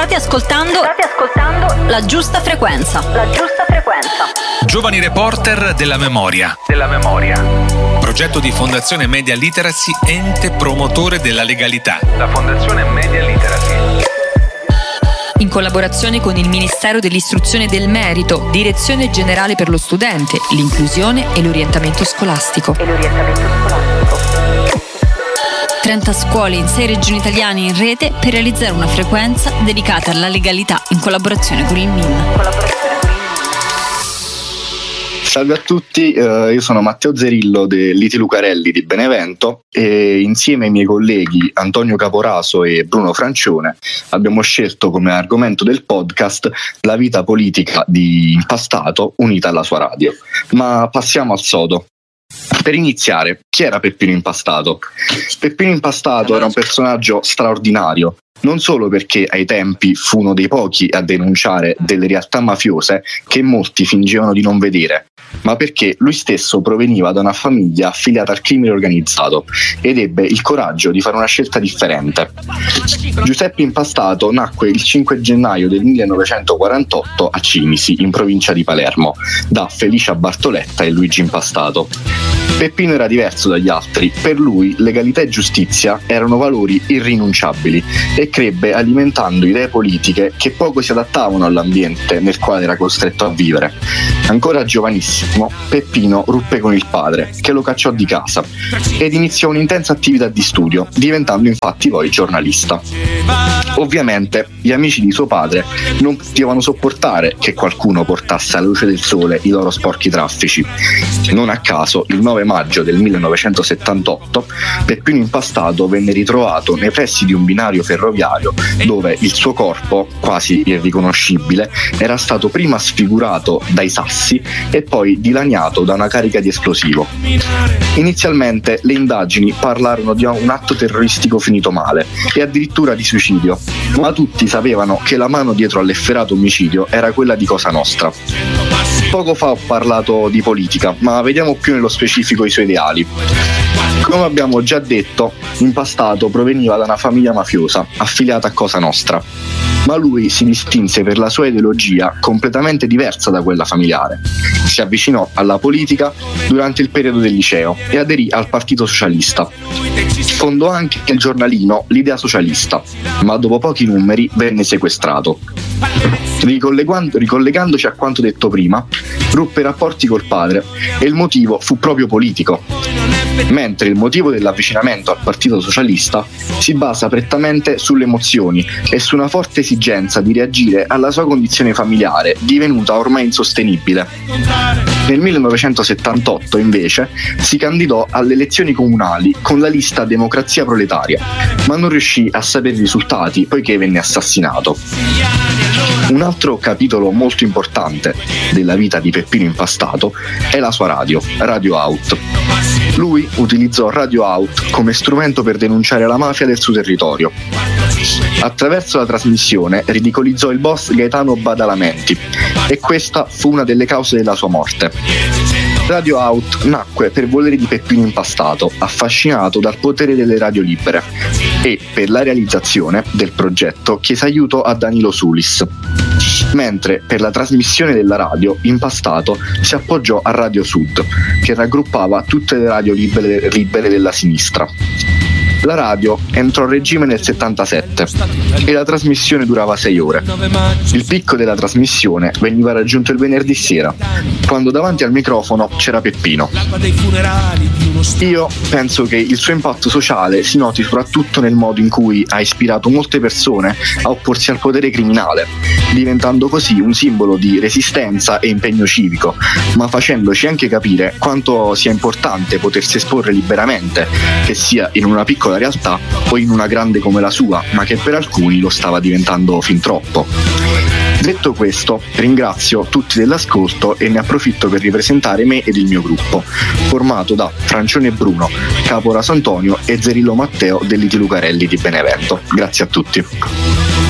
State ascoltando La Giusta Frequenza. Giovani reporter della memoria. Progetto di Fondazione Media Literacy, ente promotore della legalità. La Fondazione Media Literacy, In collaborazione con il Ministero dell'Istruzione e del Merito, Direzione Generale per lo Studente, l'Inclusione e l'Orientamento Scolastico. 30 scuole in 6 regioni italiane in rete per realizzare una frequenza dedicata alla legalità in collaborazione con il MIN. Salve a tutti, io sono Matteo Zerillo dell'ITI Lucarelli di Benevento e insieme ai miei colleghi Antonio Caporaso e Bruno Francione abbiamo scelto come argomento del podcast la vita politica di Impastato unita alla sua radio. Ma passiamo al sodo. Per iniziare, chi era Peppino Impastato? Peppino Impastato era un personaggio straordinario, non solo perché ai tempi fu uno dei pochi a denunciare delle realtà mafiose che molti fingevano di non vedere, ma perché lui stesso proveniva da una famiglia affiliata al crimine organizzato ed ebbe il coraggio di fare una scelta differente. Giuseppe Impastato nacque il 5 gennaio del 1948 a Cinisi, in provincia di Palermo, da Felicia Bartoletta e Luigi Impastato. Peppino era diverso dagli altri, per lui legalità e giustizia erano valori irrinunciabili e crebbe alimentando idee politiche che poco si adattavano all'ambiente nel quale era costretto a vivere. Ancora giovanissimo, Peppino ruppe con il padre, che lo cacciò di casa, ed iniziò un'intensa attività di studio, diventando infatti poi giornalista. Ovviamente gli amici di suo padre non potevano sopportare che qualcuno portasse alla luce del sole i loro sporchi traffici. Non a caso, il 9 maggio del 1978, Peppino Impastato venne ritrovato nei pressi di un binario ferroviario dove il suo corpo, quasi irriconoscibile, era stato prima sfigurato dai sassi e poi dilaniato da una carica di esplosivo. Inizialmente le indagini parlarono di un atto terroristico finito male e addirittura di suicidio, ma tutti sapevano che la mano dietro all'efferato omicidio era quella di Cosa Nostra. Poco fa ho parlato di politica, ma vediamo più nello specifico i suoi ideali. Come abbiamo già detto, Impastato proveniva da una famiglia mafiosa, affiliata a Cosa Nostra, ma lui si distinse per la sua ideologia completamente diversa da quella familiare. Si avvicinò alla politica durante il periodo del liceo e aderì al Partito Socialista. Fondò anche il giornalino L'Idea Socialista, ma dopo pochi numeri venne sequestrato. Ricollegandoci a quanto detto prima, ruppe rapporti col padre e il motivo fu proprio politico, mentre il motivo dell'avvicinamento al Partito Socialista si basa prettamente sulle emozioni e su una forte esigenza di reagire alla sua condizione familiare, divenuta ormai insostenibile. Nel 1978 invece si candidò alle elezioni comunali con la lista Democrazia Proletaria, ma non riuscì a sapere i risultati poiché venne assassinato. Un altro capitolo molto importante della vita di Peppino Impastato è la sua radio, Radio Out. Lui utilizzò Radio Out come strumento per denunciare la mafia del suo territorio. Attraverso la trasmissione ridicolizzò il boss Gaetano Badalamenti e questa fu una delle cause della sua morte. Radio Out nacque per volere di Peppino Impastato, affascinato dal potere delle radio libere, e per la realizzazione del progetto chiese aiuto a Danilo Sulis. Mentre per la trasmissione della radio Impastato si appoggiò a Radio Sud, che raggruppava tutte le radio libere della sinistra. La radio entrò a regime nel 77 e la trasmissione durava 6 ore. Il picco della trasmissione veniva raggiunto il venerdì sera, quando davanti al microfono c'era Peppino. Io penso che il suo impatto sociale si noti soprattutto nel modo in cui ha ispirato molte persone a opporsi al potere criminale, diventando così un simbolo di resistenza e impegno civico, ma facendoci anche capire quanto sia importante potersi esporre liberamente, che sia in una piccola realtà o in una grande come la sua, ma che per alcuni lo stava diventando fin troppo. Detto questo, ringrazio tutti dell'ascolto e ne approfitto per ripresentare me ed il mio gruppo, formato da Francione Bruno, Caporaso Antonio e Zerillo Matteo dell'ITI Lucarelli di Benevento. Grazie a tutti.